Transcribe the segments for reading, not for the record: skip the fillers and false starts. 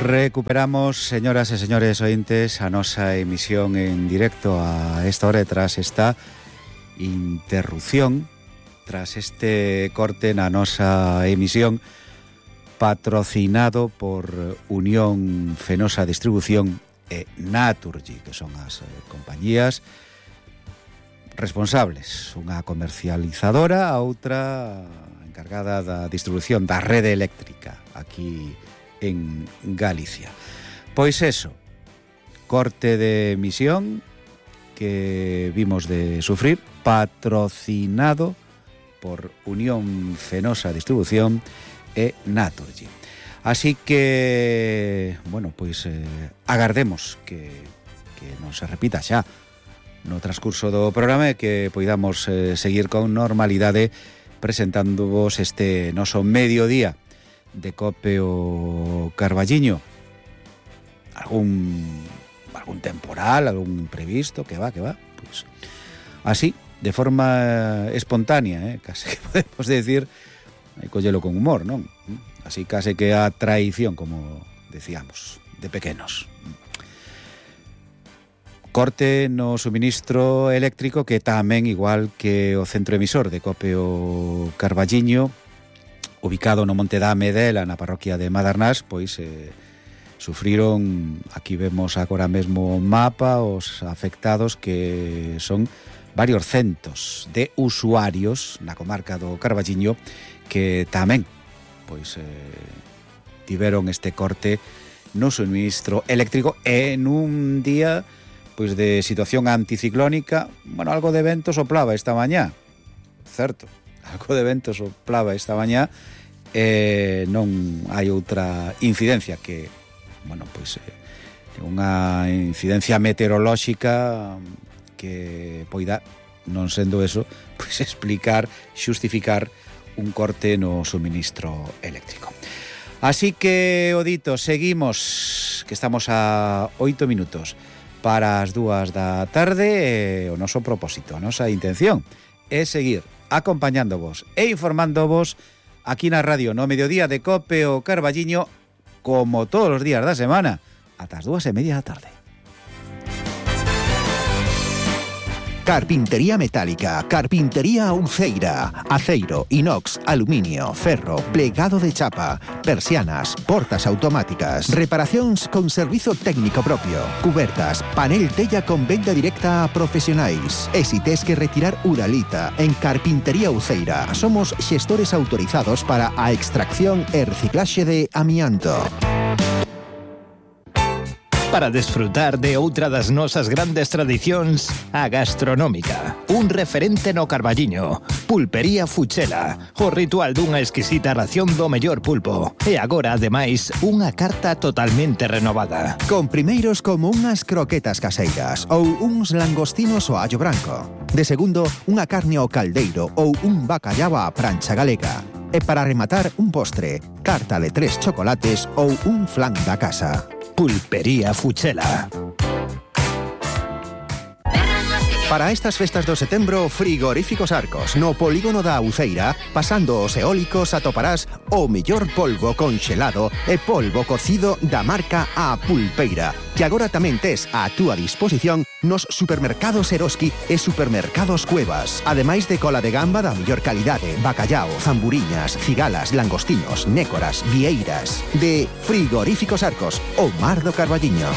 Recuperamos, señoras e señores ointes, a nosa emisión en directo a esta hora tras esta interrupción, tras este corte na nosa emisión patrocinado por Unión Fenosa Distribución e Naturgy, que son as compañías responsables, unha comercializadora, a outra encargada da distribución da rede eléctrica aquí en Galicia. Pois eso, corte de emisión que vimos de sufrir, patrocinado por Unión Fenosa Distribución e Naturgy. Así que, bueno, pois agardemos que non se repita xa no transcurso do programa e que poidamos seguir con normalidade presentándovos este noso mediodía de Cope o Carballiño. Algún temporal, algún imprevisto, que va, pois así, de forma espontánea, case que podemos decir, hai collelo con humor, non? Así case que a traición, como decíamos, de pequenos. Corte no suministro eléctrico que tamén, igual que o centro emisor de Cope o Carballiño, ubicado no Monte da Medela, na parroquia de Madarnás, pois sufriron, aquí vemos agora mesmo o mapa, os afectados, que son varios centos de usuarios na comarca do Carballiño que tamén pois tiveron este corte no suministro eléctrico en un día pois de situación anticiclónica. Bueno, algo de vento soplaba esta mañá, certo, algo de vento soplaba esta mañá, non hai outra incidencia que, bueno, pois unha incidencia meteorolóxica que poida, non sendo eso, pois explicar, xustificar un corte no suministro eléctrico. Así que, o dito, seguimos, que estamos a 8 minutos para as 2 da tarde. O noso propósito, a nosa intención é seguir acompañándovos e informándovos aquí na radio no mediodía de Cope o Carballiño, como todos os días da semana, ata as 2:30 da tarde. Carpintería metálica, carpintería Uceira, aceiro, inox, aluminio, ferro, plegado de chapa, persianas, portas automáticas, reparacións con servizo técnico propio, cubertas, panel tella con venda directa a profesionais. E si tes que retirar uralita, en Carpintería Uceira somos xestores autorizados para a extracción e reciclaxe de amianto. Para desfrutar de outra das nosas grandes tradicións, a gastronómica. Un referente no Carballiño. Pulpería Fuchela. O ritual dunha exquisita ración do mellor pulpo. E agora, ademais, unha carta totalmente renovada. Con primeiros como unhas croquetas caseiras ou uns langostinos ao allo branco. De segundo, unha carne ao caldeiro ou un bacallao á prancha galega. E para rematar, un postre, tarta de 3 chocolates ou un flan da casa. Pulpería Fuchela. Para estas festas do setembro, Frigoríficos Arcos. No polígono da Uceira, pasando os eólicos, atoparás o mellor polvo conxelado e polvo cocido da marca A Pulpeira, que agora tamén tes a túa disposición nos supermercados Eroski e supermercados Cuevas. Ademais de cola de gamba da mellor calidade, bacallao, zamburiñas, cigalas, langostinos, nécoras, vieiras. De Frigoríficos Arcos, o mar do Carballiño.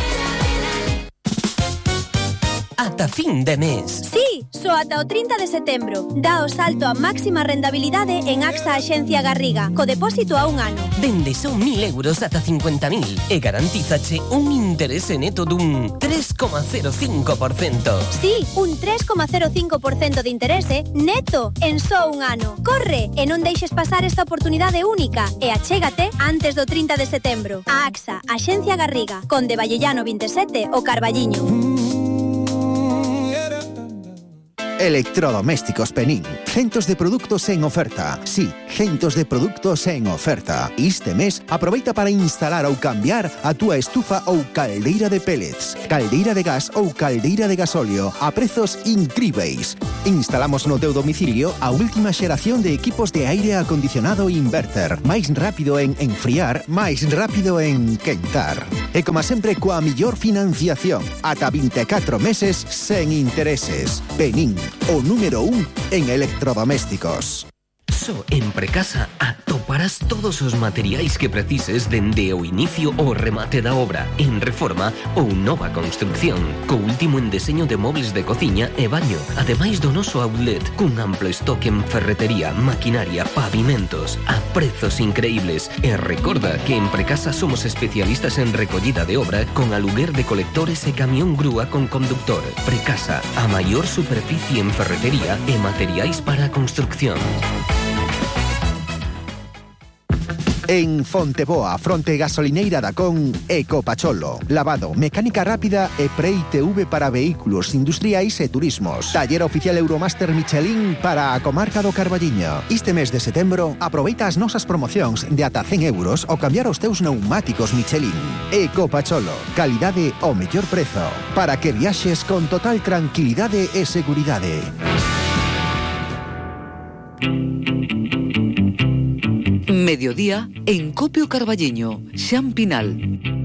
Ata fin de mes. Sí, só ata o 30 de setembro. Dá o salto a máxima rentabilidade en AXA Axencia Garriga, co depósito a un ano. Dende son 1.000 euros ata 50.000 e garantízache un interese neto dun 3,05%. Sí, un 3,05% de interese neto en só un ano. Corre e non deixes pasar esta oportunidade única e achégate antes do 30 de setembro. A AXA Axencia Garriga, Conde Vallellano 27, o Carballiño. Electrodomésticos Penín. Centos de produtos en oferta. Sí, centos de produtos en oferta. Este mes, aproveita para instalar ou cambiar a túa estufa ou caldeira de pellets, caldeira de gas ou caldeira de gasóleo a prezos incríveis. Instalamos no teu domicilio a última xeración de equipos de aire acondicionado inverter. Máis rápido en enfriar, máis rápido en quentar. E como sempre, coa millor financiación. Ata 24 meses sen intereses. Penín, o número 1 en electrodomésticos. Só en Precasa atoparás todos os materiais que precises dende o inicio ao remate da obra, en reforma ou nova construcción, co último en deseño de mobles de cociña e baño, ademais do noso outlet, cun amplo stock en ferretería, maquinaria, pavimentos, a prezos increíbles. E recorda que en Precasa somos especialistas en recollida de obra con aluguer de colectores e camión grúa con conductor. Precasa, a maior superficie en ferretería e materiais para a construcción. En Fonteboa, fronte gasolineira da Con, Ecopacholo. Lavado, mecánica rápida e pre-ITV para vehículos industriais e turismos. Taller oficial Euromaster Michelin para a comarca do Carballiño. Este mes de setembro, aproveita as nosas promocións de ata 100 euros ao cambiar os teus pneumáticos Michelin. Ecopacholo, calidade ao mellor prezo, para que viaxes con total tranquilidade e seguridade. Mediodía en Copio Carballiño, Xan Pinal.